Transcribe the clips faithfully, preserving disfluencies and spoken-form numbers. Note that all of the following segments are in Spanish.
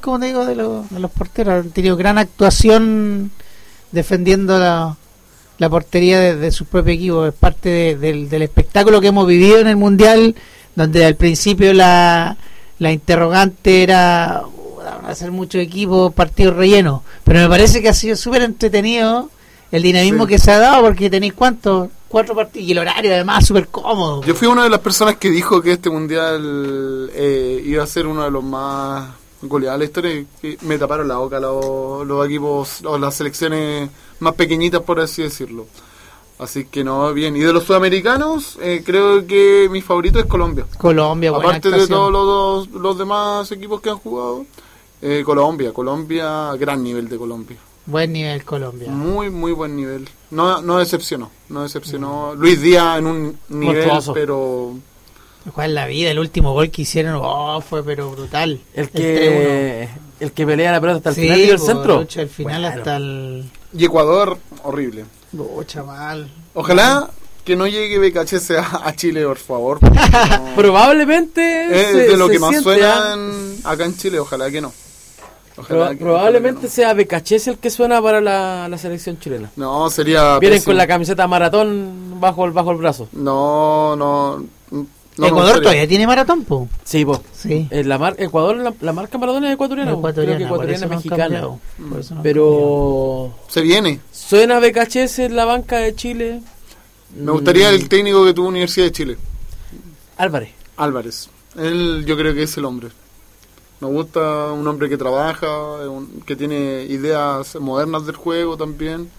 como te digo, de los, de los porteros. Han tenido gran actuación defendiendo la, la portería de, de su propio equipo. Es parte de, del, del espectáculo que hemos vivido en el Mundial, donde al principio la, la interrogante era van a hacer muchos equipos, partidos rellenos, pero me parece que ha sido súper entretenido el dinamismo sí. que se ha dado, porque tenéis cuántos, cuatro partidos, y el horario además súper cómodo. Yo fui una de las personas que dijo que este Mundial eh, iba a ser uno de los más goleados de la historia, y me taparon la boca los, los equipos, o las selecciones más pequeñitas, por así decirlo. Así que no, bien. Y de los sudamericanos, eh, creo que mi favorito es Colombia. Colombia, buena Aparte actuación. de todos los, los demás equipos que han jugado, eh, Colombia, Colombia, gran nivel de Colombia. Buen nivel Colombia. Muy, muy buen nivel. No no decepcionó, no decepcionó. Mm. Luis Díaz en un nivel, Montuoso. Pero... ¿Cuál es la vida? El último gol que hicieron, oh, fue pero brutal. El que el, el que pelea la pelota hasta el sí, final y el centro. Lucha al final bueno. hasta el... Y Ecuador, horrible. Oh, chaval. Ojalá que no llegue B K H S a, a Chile, por favor. No. Probablemente es se, de lo se que más siente, suena en, acá en Chile, ojalá que no. Ojalá Proba- que, probablemente ojalá que no. sea B K H S el que suena para la, la selección chilena. No, sería Vienen pésimo. con la camiseta maratón bajo el bajo el brazo. No, no. no Ecuador todavía tiene maratón, po. Sí, po. Sí. Eh, la mar- Ecuador, la, la marca maratón es ecuatoriana. ecuatoriana Creo que ecuatoriana por eso mexicana. no por eso no Pero se viene. suena B K H S en la banca de Chile. Me gustaría el técnico que tuvo Universidad de Chile. Álvarez. Álvarez. Él yo creo que es el hombre. Me gusta un hombre que trabaja, un, que tiene ideas modernas del juego también,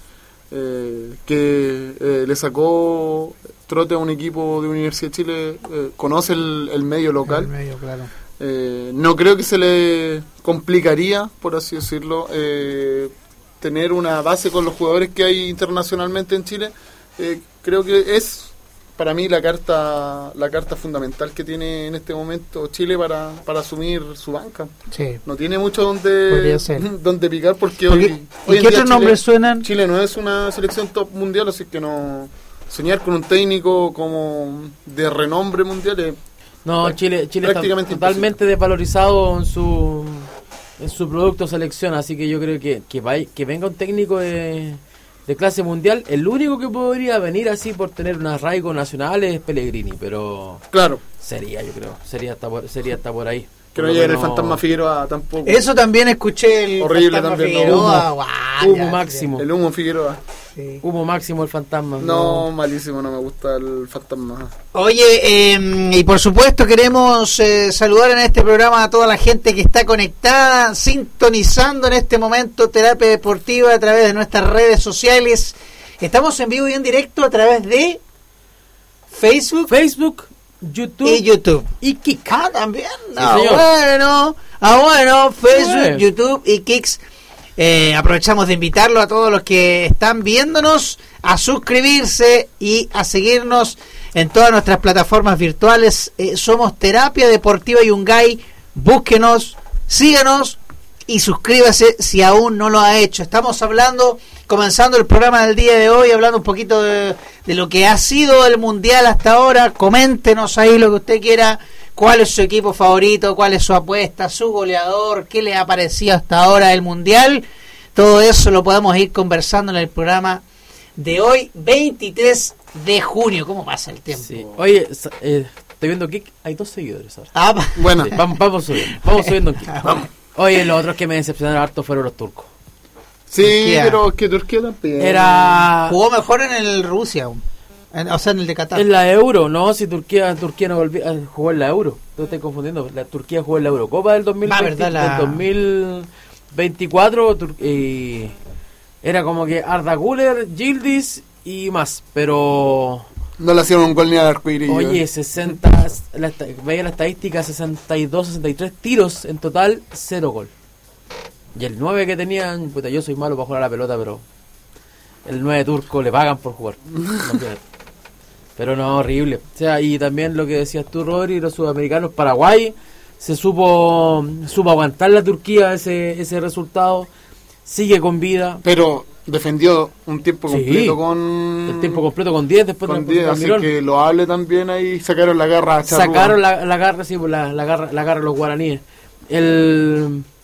eh, que eh, le sacó trote a un equipo de Universidad de Chile, eh, conoce el, el medio local. El medio, claro. Eh, no creo que se le complicaría, por así decirlo, eh, tener una base con los jugadores que hay internacionalmente en Chile. Eh, creo que es para mí la carta la carta fundamental que tiene en este momento Chile para, para asumir su banca. Sí. No tiene mucho donde donde picar porque, porque hoy, hoy ¿y qué otros nombres suenan? Chile no es una selección top mundial, así que no soñar con un técnico como de renombre mundial es No, Chile Chile está totalmente imposible. Desvalorizado en su en su producto selección, así que yo creo que que, vaya, que venga un técnico de de clase mundial, el único que podría venir así por tener un arraigo nacional es Pellegrini, pero claro, sería, yo creo, sería hasta por, sería hasta por ahí. Que no llegue el fantasma Figueroa tampoco. Eso también escuché, el horrible fantasma también. Figueroa, No, guau, humo ya, máximo. Ya. El humo Figueroa. Sí. Humo máximo el fantasma. No, no, malísimo, no me gusta el fantasma. Oye, eh, y por supuesto queremos eh, saludar en este programa a toda la gente que está conectada, sintonizando en este momento Terapia Deportiva a través de nuestras redes sociales. Estamos en vivo y en directo a través de Facebook, Facebook, YouTube y YouTube. Y Kik. Ah, también. Sí, ah, señor. bueno. Ah, bueno, Facebook, Sí. YouTube y Kicks. Eh, aprovechamos de invitarlo a todos los que están viéndonos a suscribirse y a seguirnos en todas nuestras plataformas virtuales. Eh, somos Terapia Deportiva Yungay. Búsquenos, síganos y suscríbase si aún no lo ha hecho. Estamos hablando, comenzando el programa del día de hoy, hablando un poquito de, de lo que ha sido el Mundial hasta ahora. Coméntenos ahí lo que usted quiera. ¿Cuál es su equipo favorito? ¿Cuál es su apuesta? ¿Su goleador? ¿Qué le ha parecido hasta ahora el Mundial? Todo eso lo podemos ir conversando en el programa de hoy, veintitrés de junio. ¿Cómo pasa el tiempo? Sí. Oye, eh, estoy viendo Kik, hay dos seguidores ahora. Ah, bueno. Sí, vamos, vamos subiendo, vamos subiendo en Kik. Vamos. Oye, los otros que me decepcionaron harto fueron los turcos. Sí, Turquía. pero es que Turquía también. Era... Jugó mejor en el Rusia. En, o sea, en el de Qatar. En la Euro, no, si Turquía Turquía no volvió, eh, jugó en la Euro. No estoy confundiendo. La Turquía jugó en la Eurocopa del dos mil veinte, Ah, verdad, la... del dos mil veinticuatro. Tur- y era como que Arda Güler, Yildiz y más. Pero. No le hacían un gol ni al arcoíris. Oye, sesenta. La, veía la estadística: sesenta y dos, sesenta y tres tiros en total, cero gol. Y el nueve que tenían. Puta, yo soy malo para jugar a la pelota, pero. El nueve turco le pagan por jugar. No, pero no, horrible. O sea, y también lo que decías tú, Rodri, los sudamericanos, Paraguay, se supo supo aguantar la Turquía ese ese resultado, sigue con vida. Pero defendió un tiempo Sí, completo con... el tiempo completo con diez, después con de diez, así que lo hable también ahí, sacaron la garra a Charrúa. sacaron la, la garra, sí, la, la garra la garra los guaraníes. El